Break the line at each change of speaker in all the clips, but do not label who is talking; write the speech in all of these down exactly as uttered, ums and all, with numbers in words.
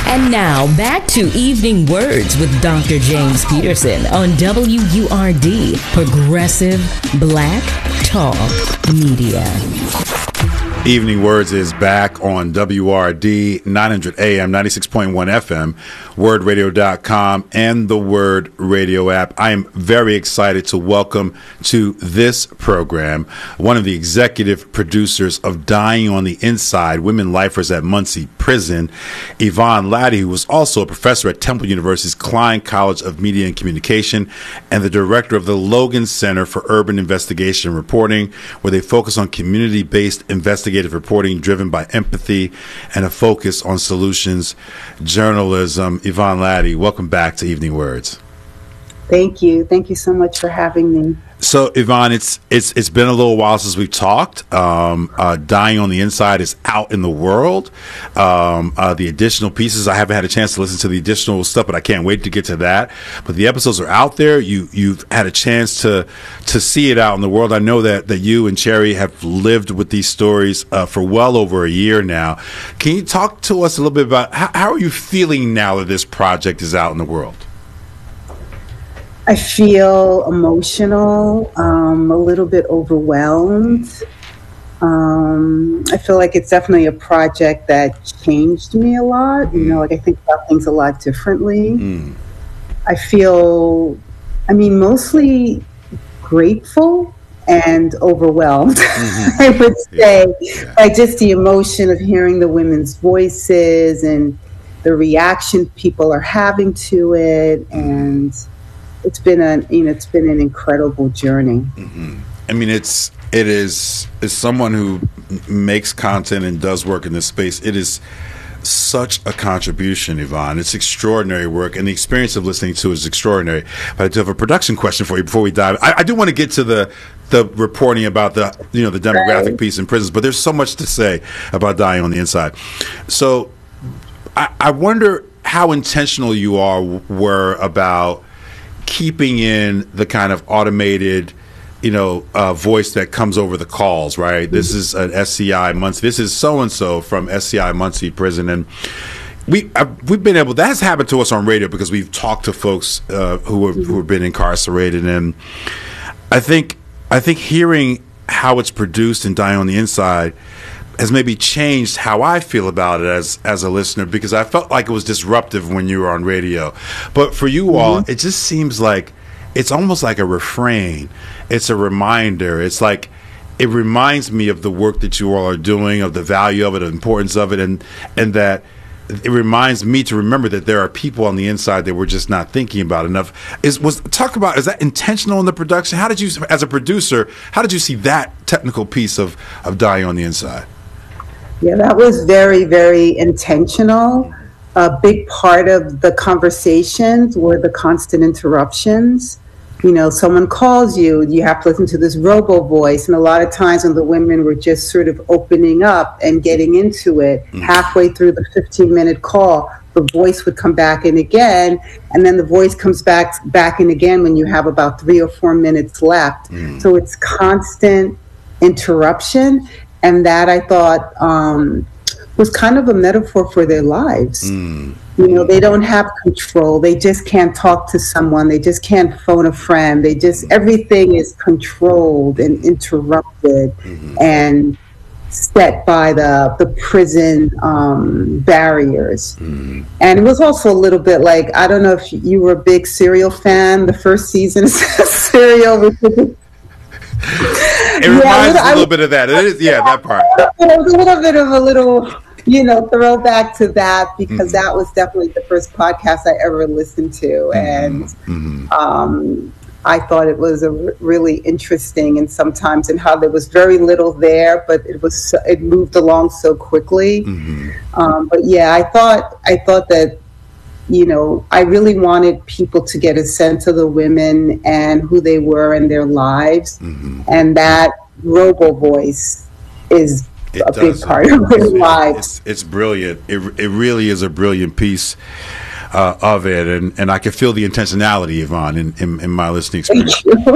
And now, back to Evening Words with Doctor James Peterson on W U R D, Progressive Black Talk Media.
Evening Words is back on W R D, nine hundred A M, ninety-six point one F M, word radio dot com, and the Word Radio app. I am very excited to welcome to this program one of the executive producers of Dying on the Inside, Women Lifers at Muncie Prison, Yvonne Latty, who was also a professor at Temple University's Klein College of Media and Communication and the director of the Logan Center for Urban Investigation and Reporting, where they focus on community-based investigative reporting driven by empathy and a focus on solutions journalism. Yvonne Latty, welcome back to Evening Words.
Thank you. Thank you so much for having me.
So, Yvonne, it's it's it's been a little while since we've talked. Um, uh, Dying on the Inside is out in the world. Um, uh, the additional pieces, I haven't had a chance to listen to the additional stuff, but I can't wait to get to that. But the episodes are out there. You you've had a chance to to see it out in the world. I know that that you and Cherry have lived with these stories uh, for well over a year now. Can you talk to us a little bit about how, how are you feeling now that this project is out in the world?
I feel emotional, um, a little bit overwhelmed. Um, I feel like it's definitely a project that changed me a lot. You know, like I think about things a lot differently. Mm. I feel, I mean, mostly grateful and overwhelmed, mm-hmm. I would say, yeah. By just the emotion of hearing the women's voices and the reaction people are having to it, and it's been a you know it's been an incredible journey.
Mm-hmm. I mean, it's it is as someone who makes content and does work in this space, it is such a contribution, Yvonne. It's extraordinary work, and the experience of listening to it is extraordinary. But I do have a production question for you before we dive. I, I do want to get to the the reporting about the you know the demographic right. piece in prisons, but there's so much to say about Dying on the Inside. So I, I wonder how intentional you are were about keeping in the kind of automated, you know, uh, voice that comes over the calls, right? Mm-hmm. This is an S C I Muncie. This is so-and-so from S C I Muncie Prison. And we, uh, we've been able, that has happened to us on radio because we've talked to folks uh, who, have, who have been incarcerated. And I think, I think hearing how it's produced and Dying on the Inside has maybe changed how I feel about it as as a listener, because I felt like it was disruptive when you were on radio. But for you all, mm-hmm. it just seems like it's almost like a refrain. It's a reminder. It's like it reminds me of the work that you all are doing, of the value of it, the importance of it, and and that it reminds me to remember that there are people on the inside that we're just not thinking about enough. Is was talk about is that intentional in the production? How did you, as a producer, how did you see that technical piece of of Dying on the Inside?
Yeah, that was very, very intentional. A big part of the conversations were the constant interruptions. You know, someone calls you, you have to listen to this robo voice. And a lot of times when the women were just sort of opening up and getting into it, mm. halfway through the fifteen minute call, the voice would come back in again. And then the voice comes back, back in again when you have about three or four minutes left. Mm. So it's constant interruption. And that, I thought, um, was kind of a metaphor for their lives. Mm. You know, they don't have control. They just can't talk to someone. They just can't phone a friend. They just, everything is controlled and interrupted mm-hmm. and set by the the prison um, barriers. Mm-hmm. And it was also a little bit like, I don't know if you were a big Serial fan. The first season of Serial.
It reminds yeah, little, a little I, bit of that. It is, yeah, that part.
A little bit of a little, you know, throwback to that, because mm-hmm. that was definitely the first podcast I ever listened to. Mm-hmm. And mm-hmm. Um, I thought it was a r- really interesting, and sometimes in how there was very little there, but it was so, it moved along so quickly. Mm-hmm. Um, but yeah, I thought I thought that, you know, I really wanted people to get a sense of the women and who they were in their lives. Mm-hmm. And that robo voice is it a does. big part of their lives.
It's, it's brilliant. It it really is a brilliant piece uh, of it. And, and I can feel the intentionality, Yvonne, in, in, in my listening experience.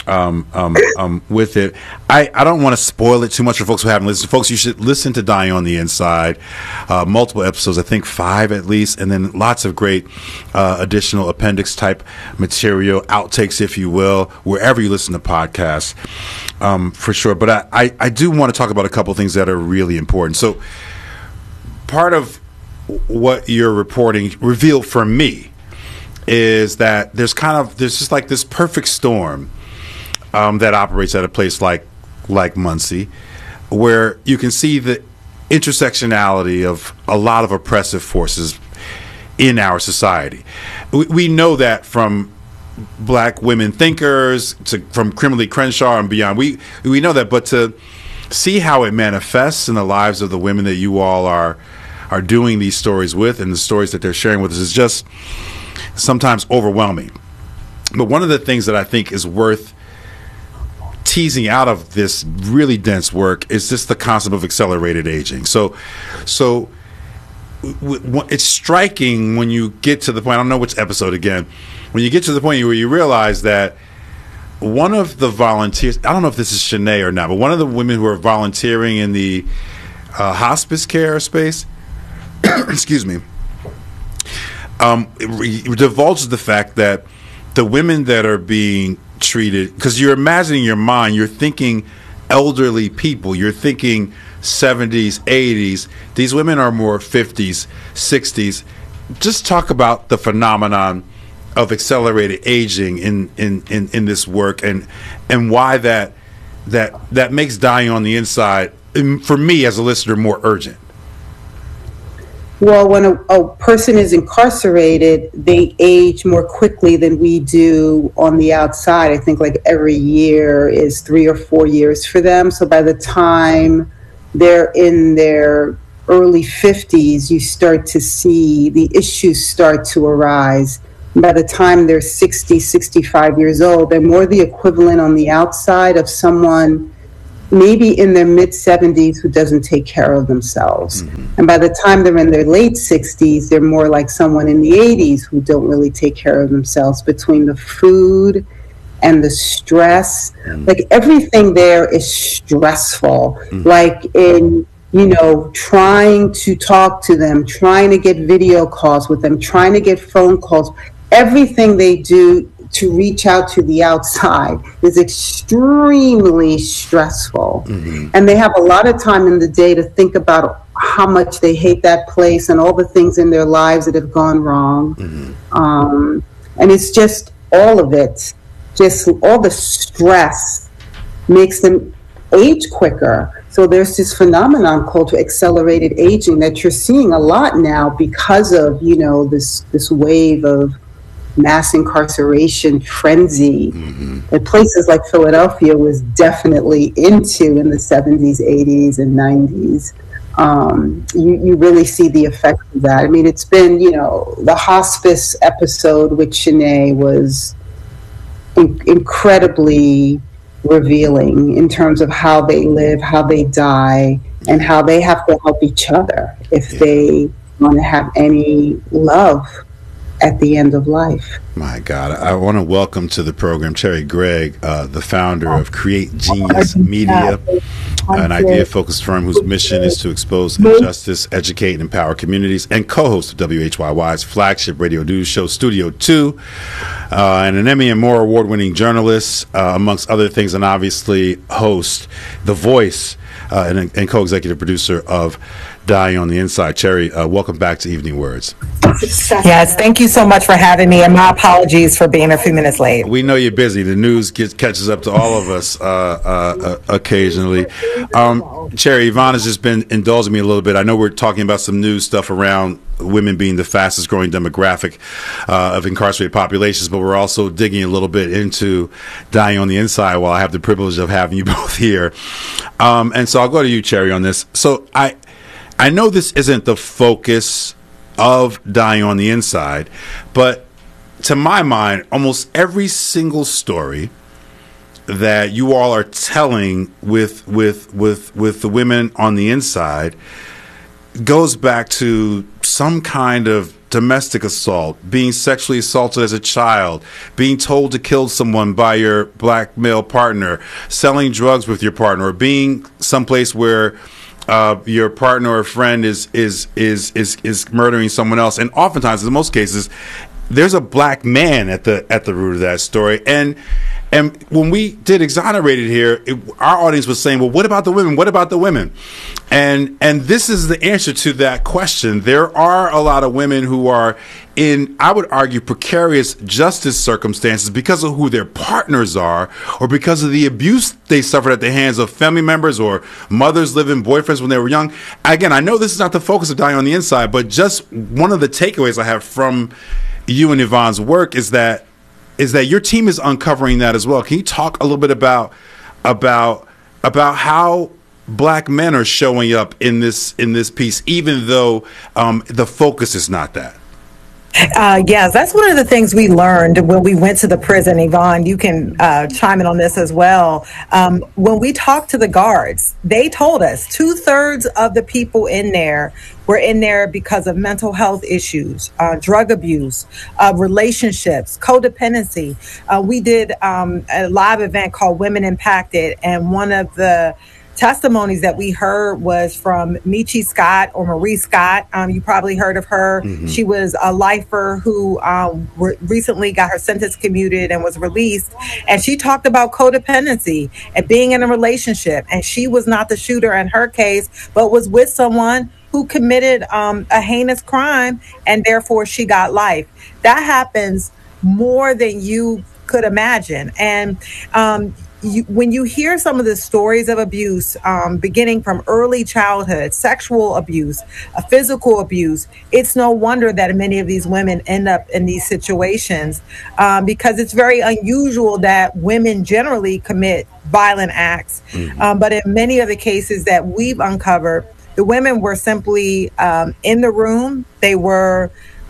Um, um, um, with it. I, I don't want to spoil it too much for folks who haven't listened. Folks, you should listen to Dying on the Inside. Uh, multiple episodes, I think five at least, and then lots of great uh, additional appendix type material, outtakes, if you will, wherever you listen to podcasts, um, for sure. But I, I, I do want to talk about a couple of things that are really important. So part of what you're reporting revealed for me is that there's kind of, there's just like this perfect storm Um, that operates at a place like like Muncie, where you can see the intersectionality of a lot of oppressive forces in our society. We, we know that from black women thinkers to from Kimberly Crenshaw and beyond. We we know that, but to see how it manifests in the lives of the women that you all are are doing these stories with, and the stories that they're sharing with us, is just sometimes overwhelming. But one of the things that I think is worth teasing out of this really dense work is just the concept of accelerated aging. So, so w- w- it's striking when you get to the point, I don't know which episode again, when you get to the point where you realize that one of the volunteers, I don't know if this is Shanae or not, but one of the women who are volunteering in the uh, hospice care space, excuse me, um, it, it divulges the fact that the women that are being treated, because you're imagining in your mind, you're thinking elderly people, you're thinking seventies, eighties. These women are more fifties, sixties. Just talk about the phenomenon of accelerated aging in, in, in, in this work, and and why that that that makes Dying on the Inside, for me as a listener, more urgent.
Well, when a, a person is incarcerated, they age more quickly than we do on the outside. I think like every year is three or four years for them. So by the time they're in their early fifties, you start to see the issues start to arise. And by the time they're sixty, sixty-five years old, they're more the equivalent on the outside of someone maybe in their mid-seventies who doesn't take care of themselves. Mm-hmm. And by the time they're in their late sixties, they're more like someone in the eighties who don't really take care of themselves. Between the food and the stress, mm-hmm. like everything there is stressful. Mm-hmm. Like in, you know, trying to talk to them, trying to get video calls with them, trying to get phone calls, everything they do to reach out to the outside is extremely stressful. Mm-hmm. And they have a lot of time in the day to think about how much they hate that place and all the things in their lives that have gone wrong. Mm-hmm. Um, and it's just all of it, just all the stress makes them age quicker. So there's this phenomenon called accelerated aging that you're seeing a lot now because of, you know, this this wave of mass incarceration frenzy mm-hmm. that places like Philadelphia was definitely into in the seventies, eighties, and nineties. Um, you, you really see the effect of that. I mean, it's been, you know, the hospice episode with Shanae was in- incredibly revealing in terms of how they live, how they die, and how they have to help each other if yeah. they want to have any love at the end of life.
My God, I want to welcome to the program Terry Gregg, uh, the founder of Create Genius Media, an idea-focused firm whose mission is to expose injustice, educate, and empower communities, and co-host of W H Y Y's flagship radio news show, Studio two, uh, and an Emmy and more award-winning journalist, uh, amongst other things, and obviously host, The Voice, uh, and, and co-executive producer of Dying on the Inside. Cherry, uh, welcome back to Evening Words.
Yes, thank you so much for having me, and my apologies for being a few minutes late.
We know you're busy. The news gets, catches up to all of us uh, uh, uh, occasionally. Um, Cherry, Yvonne has just been indulging me a little bit. I know we're talking about some news stuff around women being the fastest growing demographic uh, of incarcerated populations, but we're also digging a little bit into Dying on the Inside while I have the privilege of having you both here. Um, and so I'll go to you, Cherry, on this. So I, I know this isn't the focus of Dying on the Inside, but to my mind, almost every single story that you all are telling with with with with the women on the inside goes back to some kind of domestic assault, being sexually assaulted as a child, being told to kill someone by your black male partner, selling drugs with your partner, or being someplace where uh, your partner or friend is is is is is murdering someone else. And oftentimes, in most cases, there's a black man at the at the root of that story. And and when we did Exonerated here, it, our audience was saying, well, what about the women? What about the women? And and this is the answer to that question. There are a lot of women who are in, I would argue, precarious justice circumstances because of who their partners are, or because of the abuse they suffered at the hands of family members or mothers living boyfriends when they were young. Again, I know this is not the focus of Dying on the Inside, but just one of the takeaways I have from you and Yvonne's work is that is that your team is uncovering that as well. Can you talk a little bit about about about how black men are showing up in this in this piece, even though um, the focus is not that?
Uh, yes, that's one of the things we learned when we went to the prison. Yvonne, you can uh, chime in on this as well. Um, when we talked to the guards, they told us two thirds of the people in there were in there because of mental health issues, uh, drug abuse, uh, relationships, codependency. Uh, we did um, a live event called Women Impacted, and one of the testimonies that we heard was from Michi Scott, or Marie Scott. Um, you probably heard of her. Mm-hmm. She was a lifer who um, re- recently got her sentence commuted and was released. And she talked about codependency and being in a relationship. And she was not the shooter in her case, but was with someone who committed um, a heinous crime, and therefore she got life. That happens more than you could imagine. And um, You, when you hear some of the stories of abuse, um, beginning from early childhood, sexual abuse, uh, physical abuse, it's no wonder that many of these women end up in these situations, um, because it's very unusual that women generally commit violent acts. Mm-hmm. Um, but in many of the cases that we've uncovered, the women were simply um, in the room. They were,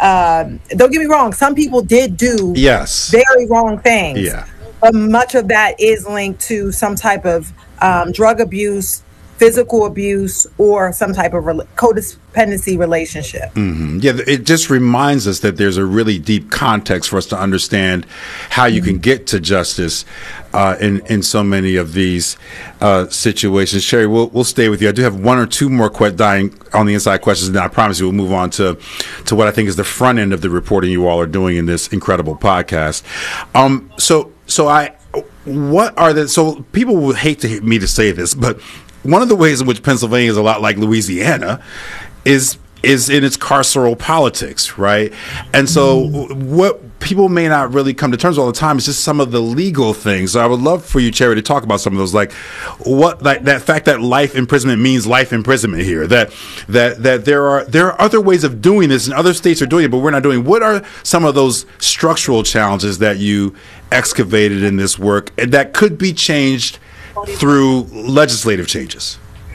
um, don't get me wrong, some people did do
yes.
very wrong things.
Yeah.
But much of that is linked to some type of um, drug abuse, physical abuse, or some type of re- codependency relationship.
Mm-hmm. Yeah, it just reminds us that there's a really deep context for us to understand how you can get to justice uh, in in so many of these uh, situations. Sherry, we'll we'll stay with you. I do have one or two more que- Dying on the Inside questions, and I promise you we'll move on to to what I think is the front end of the reporting you all are doing in this incredible podcast. Um, so. So I, what are the, so people would hate to hear me to say this, but one of the ways in which Pennsylvania is a lot like Louisiana is is in its carceral politics, right? And so what people may not really come to terms all the time is just some of the legal things. So I would love for you, Cherry, to talk about some of those, like what, like that fact that life imprisonment means life imprisonment here, that that that there are there are other ways of doing this, and other states are doing it, but we're not doing. What are some of those structural challenges that you excavated in this work that could be changed through legislative changes?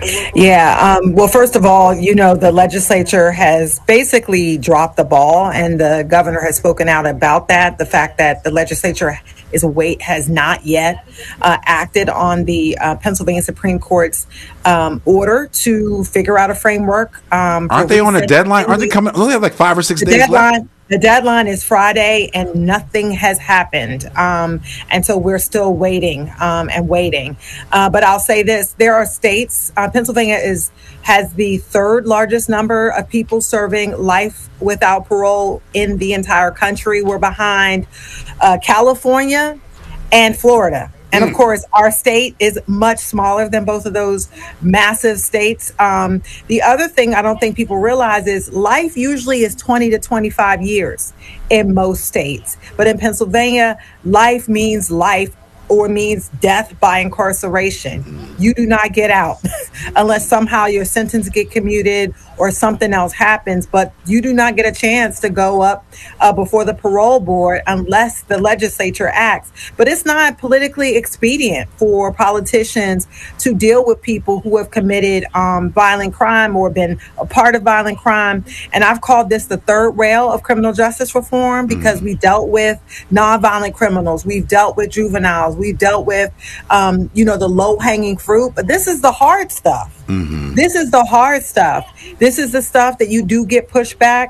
Yeah. Um, well, first of all, you know, the legislature has basically dropped the ball, and the governor has spoken out about that. The fact that the legislature is wait has not yet uh, acted on the uh, Pennsylvania Supreme Court's um, order to figure out a framework. Um,
Aren't they on a deadline? Aren't they coming? Don't they have like five or six
the
days
deadline,
left?
The deadline is Friday, and nothing has happened. Um, and so we're still waiting um, and waiting. Uh, but I'll say this, there are states, uh, Pennsylvania is has the third largest number of people serving life without parole in the entire country. We're behind uh, California and Florida. And of course, our state is much smaller than both of those massive states. Um, the other thing I don't think people realize is life usually is twenty to twenty-five years in most states. But in Pennsylvania, life means life or means death by incarceration. You do not get out unless somehow your sentence get commuted or something else happens, but you do not get a chance to go up uh, before the parole board unless the legislature acts. But it's not politically expedient for politicians to deal with people who have committed um, violent crime or been a part of violent crime. And I've called this the third rail of criminal justice reform because mm-hmm. we dealt with nonviolent criminals. We've dealt with juveniles. We've dealt with, um, you know, the low-hanging fruit. But this is the hard stuff. Mm-hmm. This is the hard stuff. This is the stuff that you do get pushback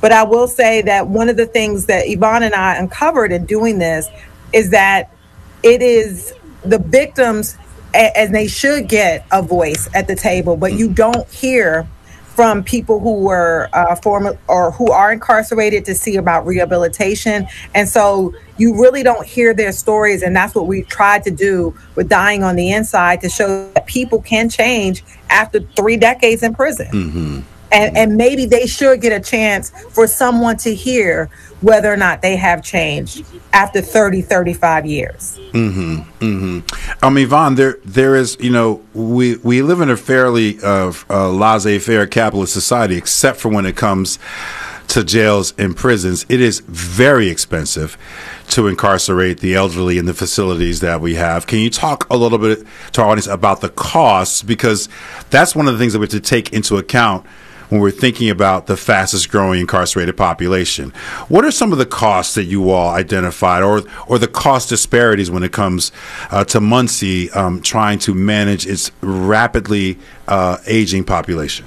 But I will say that one of the things that Yvonne and I uncovered in doing this is that it is the victims, and they should get a voice at the table, but you don't hear from people who were uh, former or who are incarcerated to see about rehabilitation. And so you really don't hear their stories. And that's what we tried to do with Dying on the Inside, to show that people can change after three decades in prison. Mm-hmm. And, and maybe they should get a chance for someone to hear whether or not they have changed after thirty, thirty-five years.
Mm-hmm. Mm-hmm. Um, Yvonne, there, there is, you know, we, we live in a fairly uh, uh, laissez-faire capitalist society, except for when it comes to jails and prisons. It is very expensive to incarcerate the elderly in the facilities that we have. Can you talk a little bit to our audience about the costs? Because that's one of the things that we have to take into account when we're thinking about the fastest growing incarcerated population. What are some of the costs that you all identified, or or the cost disparities when it comes uh, to Muncie um, trying to manage its rapidly uh, aging population?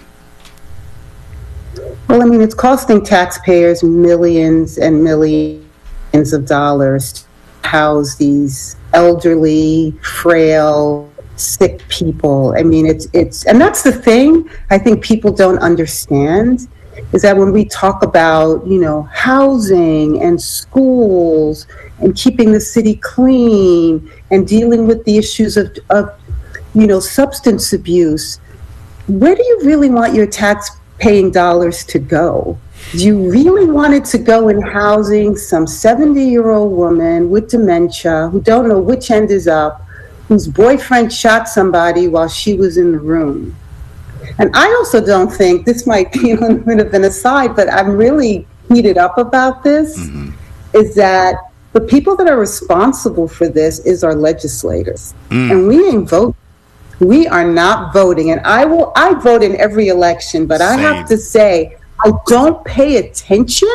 Well, I mean, it's costing taxpayers millions and millions of dollars to house these elderly, frail, sick people. I mean, it's, it's, and that's the thing I think people don't understand, is that when we talk about, you know, housing and schools and keeping the city clean and dealing with the issues of, of, you know, substance abuse, where do you really want your tax paying dollars to go? Do you really want it to go in housing some seventy-year-old woman with dementia who don't know which end is up, whose boyfriend shot somebody while she was in the room? And I also don't think, this might be a little bit of an aside, but I'm really heated up about this, mm-hmm. is that the people that are responsible for this is our legislators. Mm. And we ain't voting. We are not voting. And I will, I vote in every election, but Same. I have to say, I don't pay attention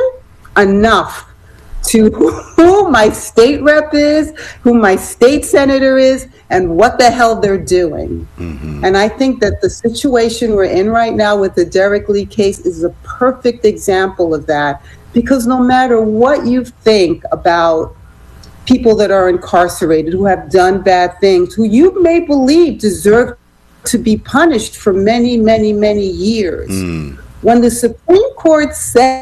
enough to who my state rep is, who my state senator is, and what the hell they're doing. Mm-hmm. And I think that the situation we're in right now with the Derek Lee case is a perfect example of that, because no matter what you think about people that are incarcerated, who have done bad things, who you may believe deserve to be punished for many, many, many years, mm. when the Supreme Court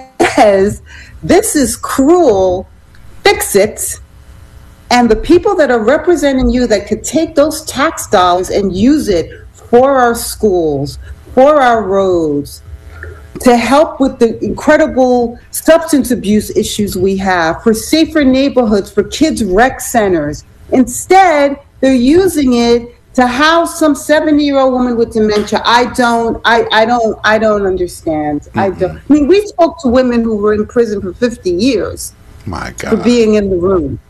says this is cruel, fix it, and the people that are representing you that could take those tax dollars and use it for our schools, for our roads, to help with the incredible substance abuse issues we have, for safer neighborhoods, for kids' rec centers. Instead, they're using it to house some seventy-year-old woman with dementia. I don't, I, I don't, I don't understand. Mm-hmm. I don't. I mean, we spoke to women who were in prison for fifty years.
My God.
For being in the room.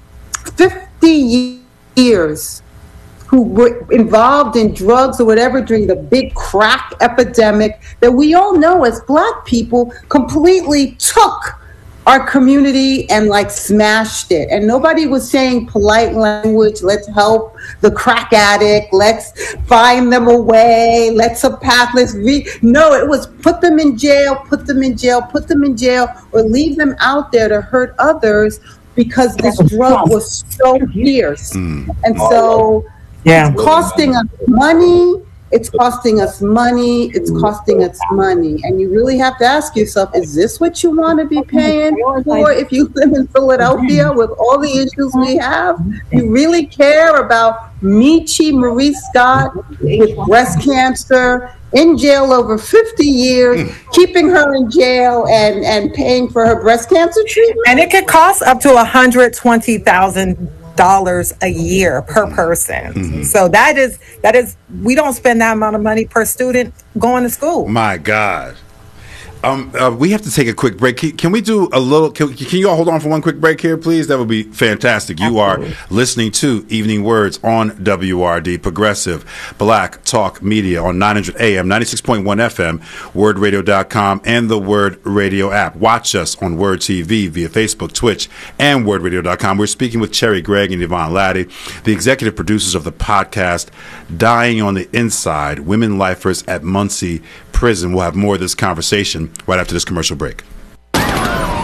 fifty years. Who were involved in drugs or whatever during the big crack epidemic that we all know as Black people completely took our community and like smashed it. And nobody was saying polite language, let's help the crack addict, let's find them a way, let's a path, let's re- no, it was put them in jail, put them in jail, put them in jail, or leave them out there to hurt others because this drug was so fierce. Mm. And so yeah. It's costing us money. It's costing us money. It's costing us money. And you really have to ask yourself, is this what you want to be paying for if you live in Philadelphia with all the issues we have? You really care about Michi Marie Scott with breast cancer, in jail over fifty years, keeping her in jail and, and paying for her breast cancer treatment?
And it could cost up to one hundred twenty thousand dollars dollars a year per person. Mm-hmm. So that is that is we don't spend that amount of money per student going to school.
My God. Um, uh, we have to take a quick break. Can, can we do a little? Can, can you all hold on for one quick break here, please? That would be fantastic. You Absolutely. Are listening to Evening Words on W R D, Progressive Black Talk Media on nine hundred A M, ninety-six point one F M, word radio dot com, and the Word Radio app. Watch us on Word T V via Facebook, Twitch, and word radio dot com. We're speaking with Cherry Gregg and Yvonne Laddie, the executive producers of the podcast Dying on the Inside, Women Lifers at Muncie Prison. We'll have more of this conversation right after this commercial break.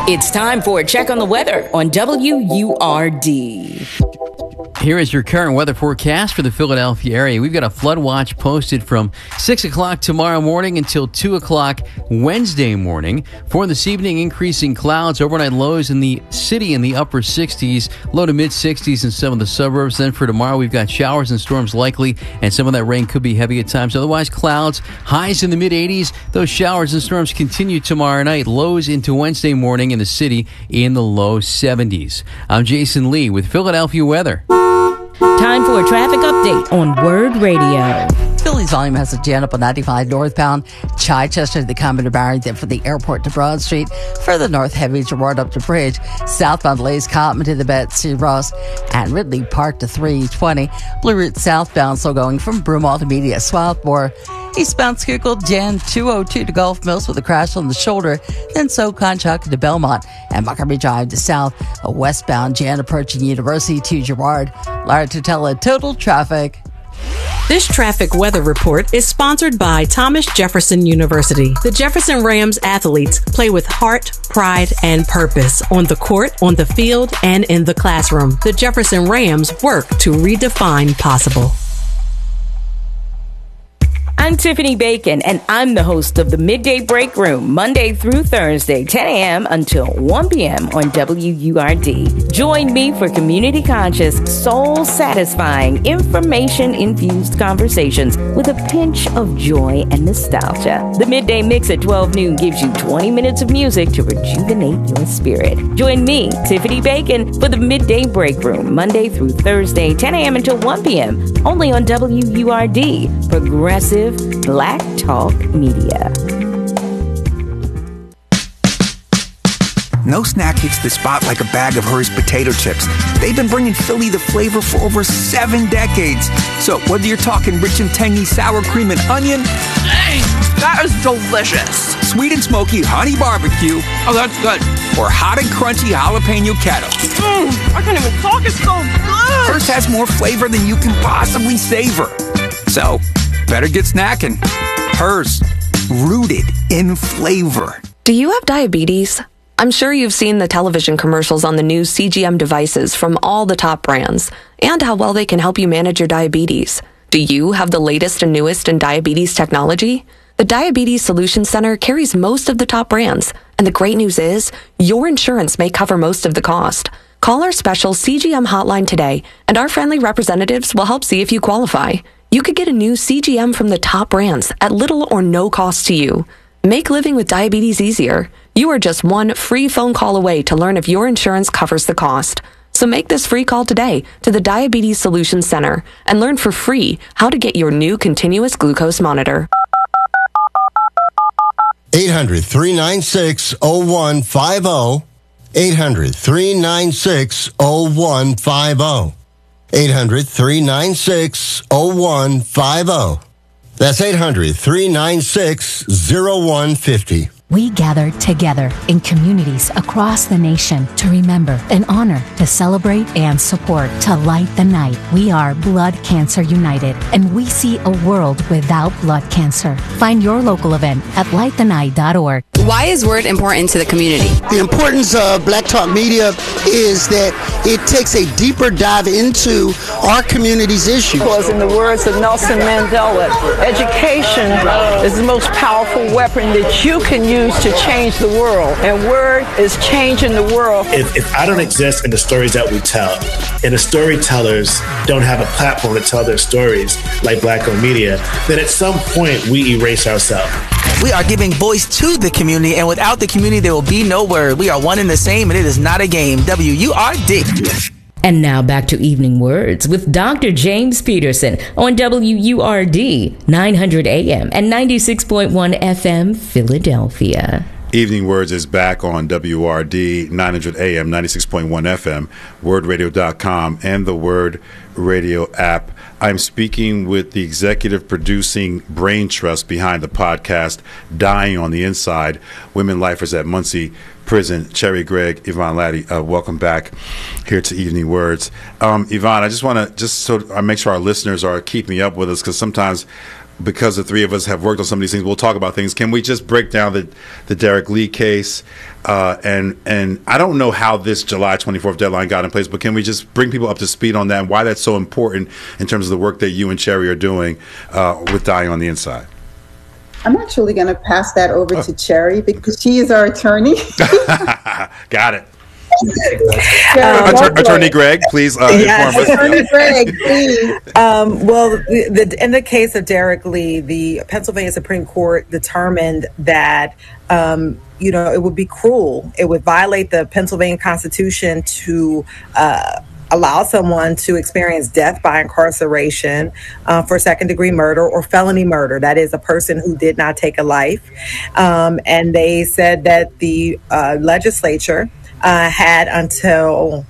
It's time for a check on the weather on W U R D.
Here is your current weather forecast for the Philadelphia area. We've got a flood watch posted from six o'clock tomorrow morning until two o'clock Wednesday morning. For this evening, increasing clouds, overnight lows in the city in the upper sixties, low to mid sixties in some of the suburbs. Then for tomorrow, we've got showers and storms likely, and some of that rain could be heavy at times. Otherwise, clouds, highs in the mid eighties. Those showers and storms continue tomorrow night. Lows into Wednesday morning in the city in the low seventies. I'm Jason Lee with Philadelphia weather.
Time for a traffic update on Word Radio.
Philly's volume has a jam up on ninety-five northbound, Chichester to the Commodore Barrington for the airport to Broad Street. Further north, heavy Girard up to Bridge. Southbound delays Cotman to the Betsy Ross and Ridley Park to three twenty. Blue Route southbound slow going from Broomall to Media Swarthmore. Eastbound Schuylkill, Jan two oh two to Gulf Mills with a crash on the shoulder. Then so Conchuck to Belmont and Montgomery Drive to south. A westbound Jan approaching University to Girard. Lara Tutela, total traffic.
This traffic weather report is sponsored by Thomas Jefferson University. The Jefferson Rams athletes play with heart, pride, and purpose on the court, on the field, and in the classroom. The Jefferson Rams work to redefine possible.
I'm Tiffany Bacon, and I'm the host of the Midday Break Room, Monday through Thursday, ten a.m. until one p.m. on W U R D. Join me for community-conscious, soul-satisfying, information-infused conversations with a pinch of joy and nostalgia. The Midday Mix at twelve noon gives you twenty minutes of music to rejuvenate your spirit. Join me, Tiffany Bacon, for the Midday Break Room, Monday through Thursday, ten a.m. until one p.m., only on W U R D, Progressive Black Talk Media.
No snack hits the spot like a bag of Hers potato chips. They've been bringing Philly the flavor for over seven decades. So whether you're talking rich and tangy sour cream and onion,
hey, that is delicious.
Sweet and smoky honey barbecue,
oh that's good,
or hot and crunchy jalapeno kettle.
Mmm, I can't even talk, it's so good.
Hers has more flavor than you can possibly savor. So better get snacking. Hers, rooted in flavor.
Do you have diabetes? I'm sure you've seen the television commercials on the new C G M devices from all the top brands and how well they can help you manage your diabetes. Do you have the latest and newest in diabetes technology? The Diabetes Solutions Center carries most of the top brands, and the great news is your insurance may cover most of the cost. Call our special C G M hotline today, and our friendly representatives will help see if you qualify. You could get a new C G M from the top brands at little or no cost to you. Make living with diabetes easier. You are just one free phone call away to learn if your insurance covers the cost. So make this free call today to the Diabetes Solutions Center and learn for free how to get your new continuous glucose monitor.
eight hundred, three nine six, oh one five oh. eight hundred, three nine six, oh one five oh. eight hundred, three nine six, oh one five oh. That's eight hundred, three nine six, oh one five oh.
We gather together in communities across the nation to remember and honor, to celebrate and support, to light the night. We are Blood Cancer United, and we see a world without blood cancer. Find your local event at light the night dot org.
Why is Word important to the community?
The importance of Black Talk Media is that it takes a deeper dive into our community's issues.
Because in the words of Nelson Mandela, education is the most powerful weapon that you can use to change the world, and Word is changing the world.
If, if I don't exist in the stories that we tell, and the storytellers don't have a platform to tell their stories like Black-owned media, then at some point we erase ourselves.
We are giving voice to the community, and without the community there will be no Word. We are one and the same, and it is not a game. W U R D.
And now back to Evening Words with Doctor James Peterson on W U R D, nine hundred A M and ninety-six point one F M, Philadelphia.
Evening Words is back on W R D, nine hundred A M, ninety-six point one F M, word radio dot com, and the Word Radio app. I'm speaking with the executive producing brain trust behind the podcast, Dying on the Inside, Women Lifers at Muncie Prison. Cherry Gregg, Yvonne Laddie, uh, welcome back here to Evening Words. Um, Yvonne, I just want to, just so I make sure our listeners are keeping up with us, because sometimes because the three of us have worked on some of these things, we'll talk about things. Can we just break down the the Derek Lee case? Uh, and and I don't know how this July twenty-fourth deadline got in place, but can we just bring people up to speed on that and why that's so important in terms of the work that you and Cherry are doing uh, with Dying on the Inside?
I'm actually going to pass that over oh. to Cherry because she is our attorney.
Got it. Uh, Attor- Attorney Greg, please uh,
yes.
inform us.
Attorney Greg, please.
Um, well, the, the, in the case of Derek Lee, the Pennsylvania Supreme Court determined that um, you know it would be cruel, it would violate the Pennsylvania Constitution to uh, allow someone to experience death by incarceration uh, for second-degree murder or felony murder. That is, a person who did not take a life. Um, and they said that the uh, legislature Uh, had until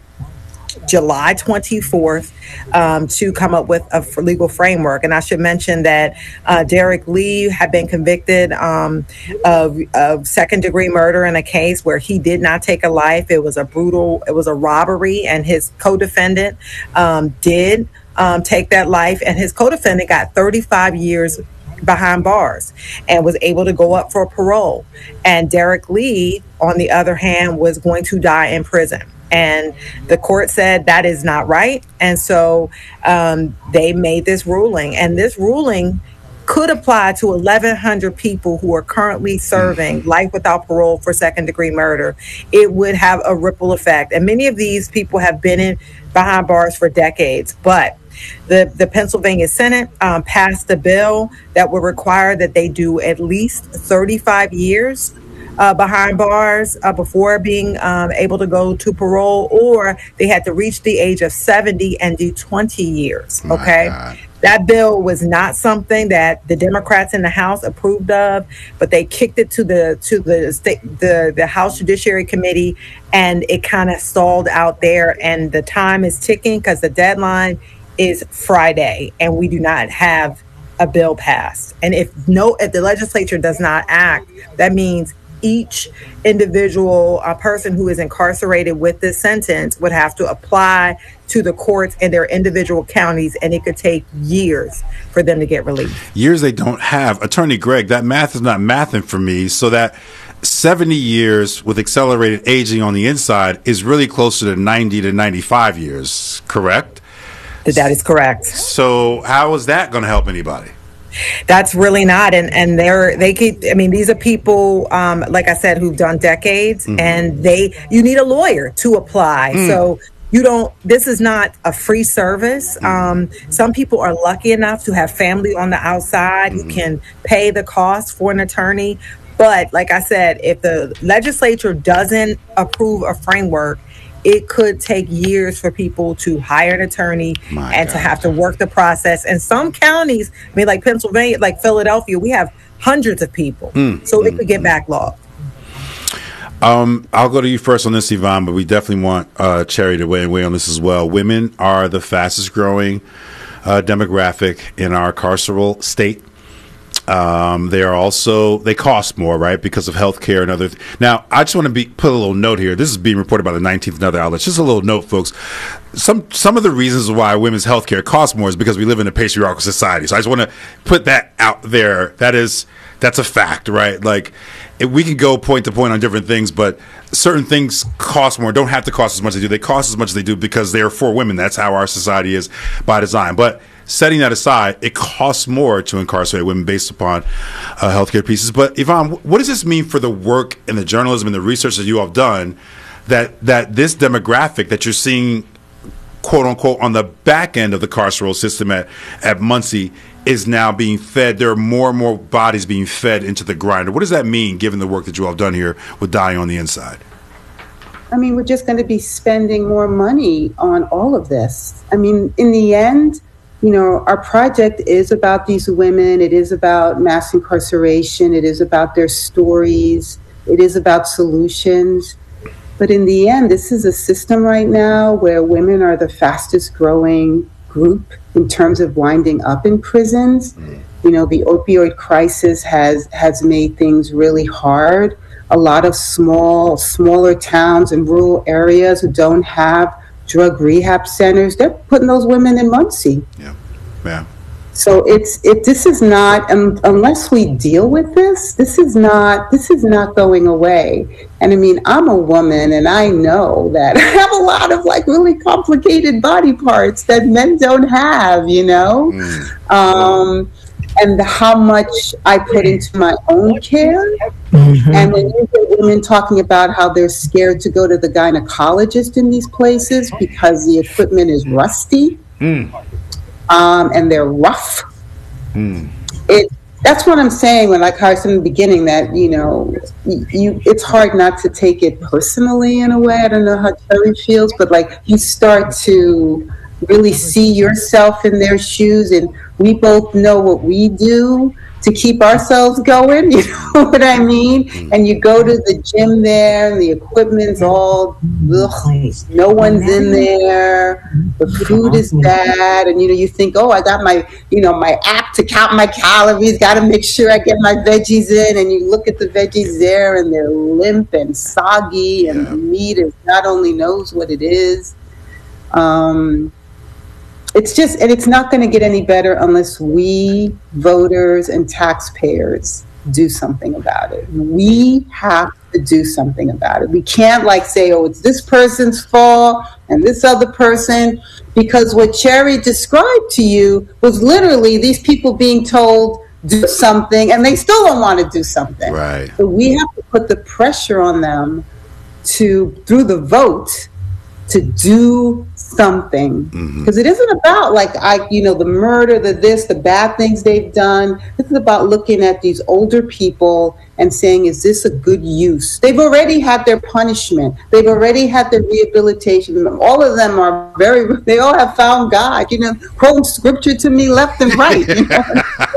July twenty-fourth um, to come up with a f- legal framework. And I should mention that uh, Derek Lee had been convicted um, of, of second-degree murder in a case where he did not take a life. It was a brutal, it was a robbery, and his co-defendant um, did um, take that life. And his co-defendant got thirty-five years behind bars and was able to go up for parole. And Derek Lee, on the other hand, was going to die in prison. And the court said that is not right. And so um, they made this ruling. And this ruling could apply to eleven hundred people who are currently serving life without parole for second degree murder. It would have a ripple effect. And many of these people have been in behind bars for decades. But The, the Pennsylvania Senate um, passed a bill that would require that they do at least thirty-five years uh, behind bars uh, before being um, able to go to parole, or they had to reach the age of seventy and do twenty years. Okay. That bill was not something that the Democrats in the House approved of, but they kicked it to the to the state the, the House Judiciary Committee, and it kind of stalled out there. And the time is ticking because the deadline is Friday, and we do not have a bill passed. And if no, if the legislature does not act, that means each individual uh, person who is incarcerated with this sentence would have to apply to the courts in their individual counties, and it could take years for them to get relief.
Years they don't have. Attorney Greg, that math is not mathing for me, so that seventy years with accelerated aging on the inside is really closer to ninety to ninety-five years, correct?
That is correct.
So how is that going to help anybody?
That's really not. And, and they're, they keep, I mean, these are people, um, like I said, who've done decades, mm-hmm. and they, you need a lawyer to apply. Mm. So you don't, this is not a free service. Mm. Um, some people are lucky enough to have family on the outside mm. who can pay the cost for an attorney. But like I said, if the legislature doesn't approve a framework, it could take years for people to hire an attorney My and God. to have to work the process. And some counties, I mean, like Pennsylvania, like Philadelphia, we have hundreds of people. Mm, so mm, it could get mm. backlogged.
Um, I'll go to you first on this, Yvonne, but we definitely want uh, Cherry to weigh, weigh on this as well. Women are the fastest growing uh, demographic in our carceral state. Um, they are also, they cost more, right, because of health care and other th- Now, I just want to be put a little note here. This is being reported by the nineteenth and other outlets. Just a little note, folks. Some some of the reasons why women's health care costs more is because we live in a patriarchal society. So I just want to put that out there. That is, that's a fact, right? Like, if we can go point to point on different things, but certain things cost more, don't have to cost as much as they do. They cost as much as they do because they are for women. That's how our society is by design. But setting that aside, it costs more to incarcerate women based upon uh, healthcare pieces. But Yvonne, what does this mean for the work and the journalism and the research that you have done, that that this demographic that you're seeing, quote unquote, on the back end of the carceral system at, at Muncie is now being fed? There are more and more bodies being fed into the grinder. What does that mean, given the work that you all have done here with Dying on the Inside?
I mean, we're just going to be spending more money on all of this. I mean, in the end, you know, our project is about these women. It is about mass incarceration. It is about their stories. It is about solutions. But in the end, this is a system right now where women are the fastest growing group in terms of winding up in prisons. Mm. You know, the opioid crisis has, has made things really hard. A lot of small, smaller towns and rural areas who don't have drug rehab centers, they're putting those women in Muncie.
Yeah, yeah.
So it's it. This is not um, unless we deal with this. This is not. This is not going away. And I mean, I'm a woman, and I know that I have a lot of like really complicated body parts that men don't have. You know, mm. um, and how much I put into my own care. Mm-hmm. And when you get women talking about how they're scared to go to the gynecologist in these places because the equipment is rusty. Mm. Um, and they're rough. Mm. It that's what I'm saying when, like I said in the beginning, that you know, you it's hard not to take it personally in a way. I don't know how Terry feels, but like you start to really see yourself in their shoes, and we both know what we do to keep ourselves going. You know what I mean? And you go to the gym there, and the equipment's all ugh, no one's in there. The food is bad, and you know you think, oh, I got my you know my app to count my calories. Got to make sure I get my veggies in. And you look at the veggies there, and they're limp and soggy, and yeah. the meat is God only knows what it is. Um. It's just, and it's not going to get any better unless we, voters and taxpayers, do something about it. We have to do something about it. We can't like say, oh, it's this person's fault and this other person, because what Cherry described to you was literally these people being told, do something, and they still don't want to do something.
Right.
So we have to put the pressure on them to, through the vote, to do something, because mm-hmm. it isn't about like I, you know, the murder, the this, the bad things they've done. This is about looking at these older people and saying, is this a good use? They've already had their punishment. They've already had their rehabilitation. All of them are very. They all have found God. You know, quoting scripture to me left and right. You know?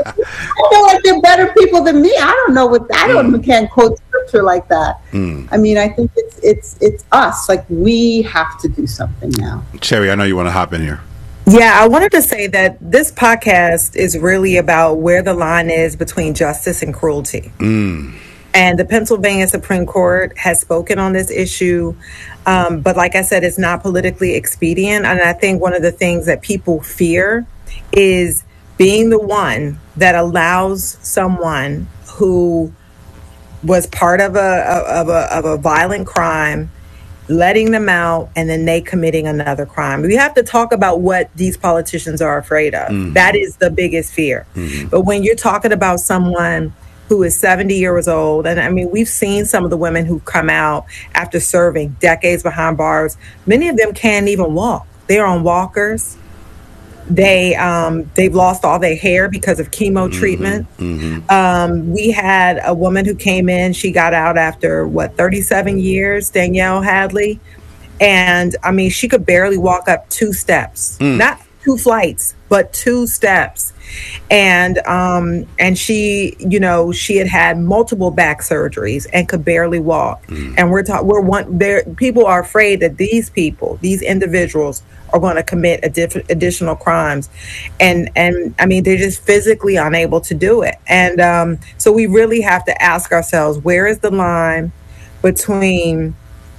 I feel like they're better people than me. I don't know what I don't mm. can't quote scripture like that. Mm. I mean, I think it's it's it's us. Like we have to do something now.
Cherry, I know you want to hop in here.
Yeah, I wanted to say that this podcast is really about where the line is between justice and cruelty. Mm. And the Pennsylvania Supreme Court has spoken on this issue. Um, but like I said, it's not politically expedient. And I think one of the things that people fear is being the one that allows someone who was part of a, of a, of a violent crime, letting them out, and then they committing another crime. We have to talk about what these politicians are afraid of. Mm-hmm. That is the biggest fear. Mm-hmm. But when you're talking about someone who is seventy years old, and I mean, we've seen some of the women who come out after serving decades behind bars. Many of them can't even walk. They're on walkers. They um, they've lost all their hair because of chemo mm-hmm. treatment. Mm-hmm. Um, we had a woman who came in. She got out after what thirty-seven years, Danielle Hadley, and I mean she could barely walk up two steps, mm. not two flights, but two steps. And um, and she, you know, she had had multiple back surgeries and could barely walk. Mm. And we're talking, we're one there. People are afraid that these people, these individuals, are going to commit addi- additional crimes, and and I mean they're just physically unable to do it. And um, so we really have to ask ourselves, where is the line between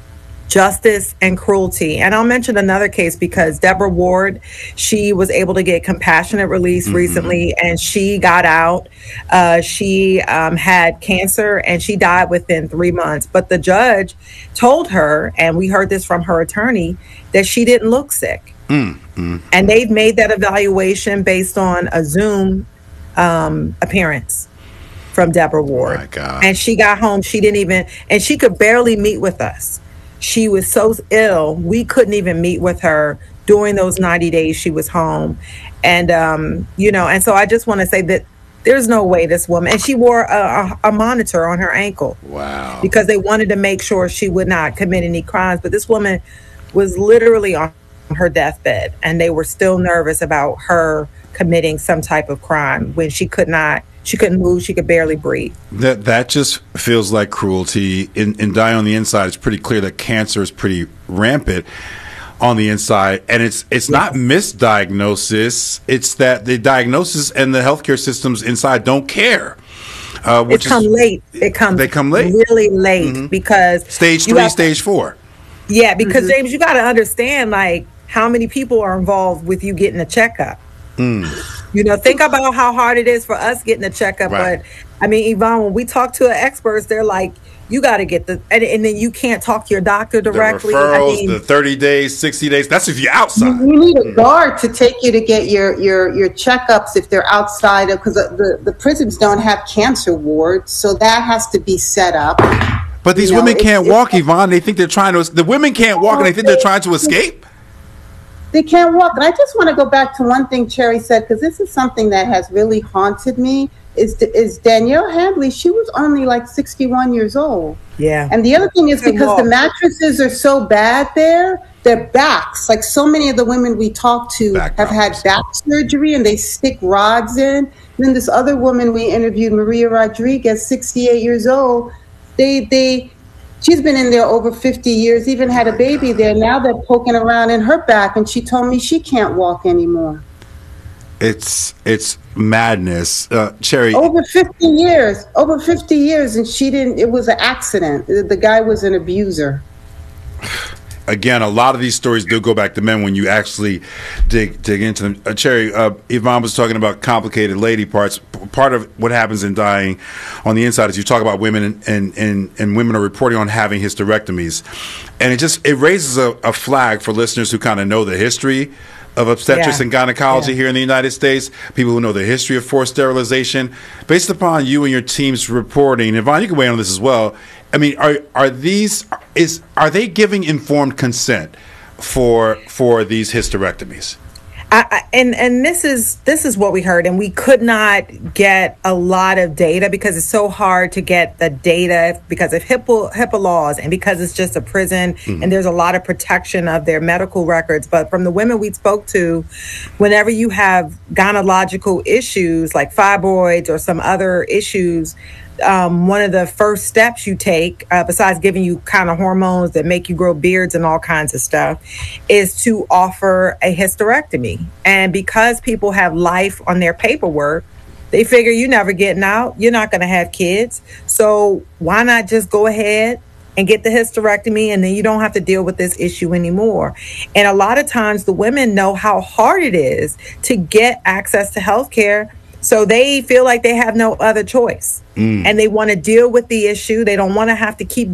justice and cruelty? And I'll mention another case because Deborah Ward, she was able to get compassionate release mm-hmm. recently, and she got out. Uh, she um, had cancer and she died within three months. But the judge told her, and we heard this from her attorney, that she didn't look sick. Mm-hmm. And they've made that evaluation based on a Zoom um, appearance from Deborah Ward.
Oh my God.
And she got home. She didn't even, and she could barely meet with us. She was so ill, we couldn't even meet with her during those ninety days she was home. And, um, you know, and so I just want to say that there's no way this woman, and she wore a, a, a monitor on her ankle.
Wow.
Because they wanted to make sure she would not commit any crimes. But this woman was literally on her deathbed, and they were still nervous about her committing some type of crime when she could not. She couldn't move. She could barely breathe. That
that just feels like cruelty. In, in Die on the Inside, it's pretty clear that cancer is pretty rampant on the inside, and it's it's not misdiagnosis. It's that the diagnosis and the healthcare systems inside don't care. Uh, which
it comes late. It comes.
They come late,
really late, mm-hmm. because
stage three, have, stage four.
Yeah, because
mm-hmm.
James, you got to understand, like how many people are involved with you getting a checkup. Mm. You know, think about how hard it is for us getting a checkup.
Right.
But I mean, Yvonne, when we talk to experts, they're like, you got to get the, and, and then you can't talk to your doctor directly.
The referrals,
I mean,
the thirty days, sixty days. That's if you're outside.
You need a guard to take you to get your your your checkups if they're outside of, because the the prisons don't have cancer wards, so that has to be set up.
But these
You know,
women
it's-
can't
it's-
walk, Yvonne. They think they're trying to. The women can't walk, and they think they're trying to escape.
They can't walk. And I just want to go back to one thing Cherry said, because this is something that has really haunted me, is is Danielle Handley. She was only like sixty-one years old.
Yeah.
And the other thing is,
Good
because
walk.
the mattresses are so bad there, their backs, like so many of the women we talk to have had back surgery and they stick rods in. And then this other woman we interviewed, Maria Rodriguez, sixty-eight years old, they they she's been in there over fifty years, even had a baby there. Now they're poking around in her back, and she told me she can't walk anymore.
It's it's madness, uh, Cherry.
Over fifty years, over fifty years, and she didn't, it was an accident. The the guy was an abuser.
Again, a lot of these stories do go back to men when you actually dig dig into them. Uh, Cherry, uh, Yvonne was talking about complicated lady parts. P- Part of what happens in dying on the inside is you talk about women, and, and, and, and women are reporting on having hysterectomies. And it just it raises a, a flag for listeners who kind of know the history of obstetrics
Yeah.
and gynecology
Yeah.
here in the United States, people who know the history of forced sterilization. Based upon you and your team's reporting, Yvonne, you can weigh in on this as well. I mean, are are these is are they giving informed consent for for these hysterectomies?
I, I, and and this is this is what we heard, and we could not get a lot of data because it's so hard to get the data because of HIPAA, HIPAA laws and because it's just a prison
Mhm.
and there's a lot of protection of their medical records. But from the women we spoke to, whenever you have gynecological issues like fibroids or some other issues, um, one of the first steps you take, uh, besides giving you kind of hormones that make you grow beards and all kinds of stuff, is to offer a hysterectomy. And because people have life on their paperwork, they figure you're never getting out. You're not going to have kids. So why not just go ahead and get the hysterectomy, and then you don't have to deal with this issue anymore. And a lot of times the women know how hard it is to get access to health care. So they feel like they have no other choice.
Mm.
And they want to deal with the issue. They don't want to have to keep